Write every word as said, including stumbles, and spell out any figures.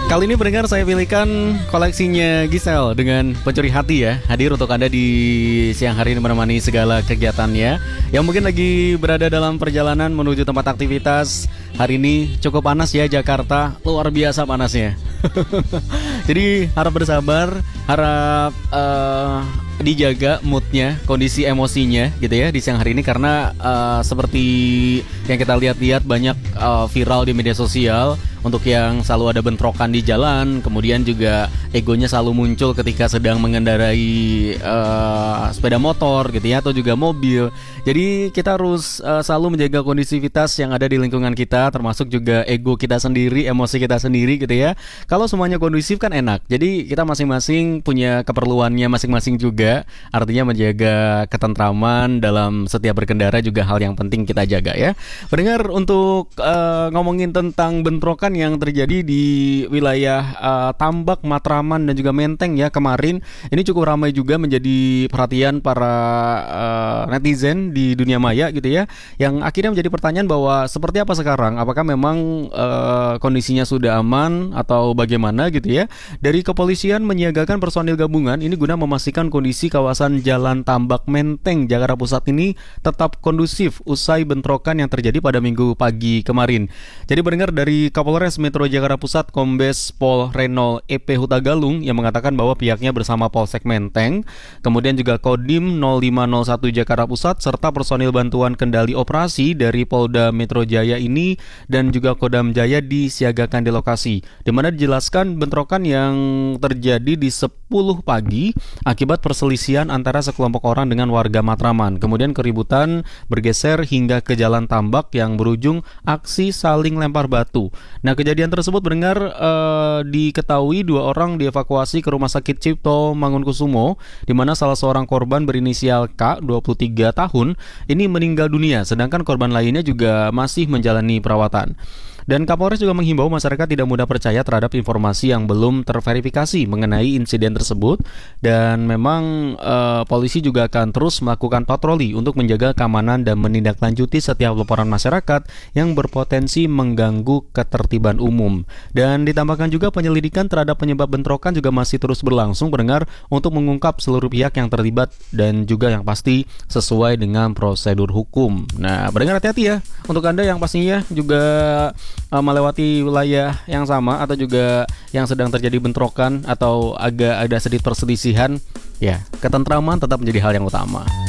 Kali ini pendengar saya pilihkan koleksinya Gisel dengan Pencuri Hati ya. Hadir untuk Anda di siang hari ini menemani segala kegiatannya. Yang mungkin lagi berada dalam perjalanan menuju tempat aktivitas. Hari ini cukup panas ya Jakarta, luar biasa panasnya. Jadi harap bersabar, harap uh, dijaga moodnya, kondisi emosinya gitu ya di siang hari ini. Karena uh, seperti yang kita lihat-lihat banyak uh, viral di media sosial untuk yang selalu ada bentrokan di jalan, kemudian juga egonya selalu muncul ketika sedang mengendarai uh, sepeda motor gitu ya, atau juga mobil. Jadi kita harus uh, selalu menjaga kondisivitas yang ada di lingkungan kita, termasuk juga ego kita sendiri, emosi kita sendiri gitu ya. Kalau semuanya kondusif kan enak. Jadi kita masing-masing punya keperluannya masing-masing juga. Artinya menjaga ketentraman dalam setiap berkendara juga hal yang penting kita jaga ya. Pendengar, untuk uh, ngomongin tentang bentrokan yang terjadi di wilayah uh, Tambak, Matraman dan juga Menteng ya kemarin, ini cukup ramai juga menjadi perhatian para uh, netizen di dunia maya gitu ya, yang akhirnya menjadi pertanyaan bahwa seperti apa sekarang, apakah memang uh, kondisinya sudah aman atau bagaimana gitu ya. Dari kepolisian menyiagakan personil gabungan ini guna memastikan kondisi kawasan Jalan Tambak Menteng Jakarta Pusat ini tetap kondusif usai bentrokan yang terjadi pada Minggu pagi kemarin. Jadi mendengar dari Kapolres Metro Jakarta Pusat Kombes Pol Renol E P Hutagalung yang mengatakan bahwa pihaknya bersama Polsek Menteng, kemudian juga Kodim nol lima nol satu Jakarta Pusat serta personil bantuan kendali operasi dari Polda Metro Jaya ini dan juga Kodam Jaya disiagakan di lokasi, di mana dijelaskan bentrokan yang terjadi di sepuluh pagi akibat perselisihan antara sekelompok orang dengan warga Matraman. Kemudian keributan bergeser hingga ke Jalan Tambak yang berujung aksi saling lempar batu. Nah, kejadian tersebut mendengar uh, diketahui dua orang dievakuasi ke Rumah Sakit Cipto Mangunkusumo, di mana salah seorang korban berinisial K, dua puluh tiga tahun, ini meninggal dunia, sedangkan korban lainnya juga masih menjalani perawatan. Dan Kapolres juga menghimbau masyarakat tidak mudah percaya terhadap informasi yang belum terverifikasi mengenai insiden tersebut. Dan memang uh, polisi juga akan terus melakukan patroli untuk menjaga keamanan dan menindaklanjuti setiap laporan masyarakat yang berpotensi mengganggu ketertiban umum. Dan ditambahkan juga penyelidikan terhadap penyebab bentrokan juga masih terus berlangsung pendengar, untuk mengungkap seluruh pihak yang terlibat dan juga yang pasti sesuai dengan prosedur hukum. Nah, pendengar hati-hati ya untuk Anda yang pastinya juga Uh, melewati wilayah yang sama atau juga yang sedang terjadi bentrokan atau agak ada sedikit perselisihan, ya ketentraman tetap menjadi hal yang utama.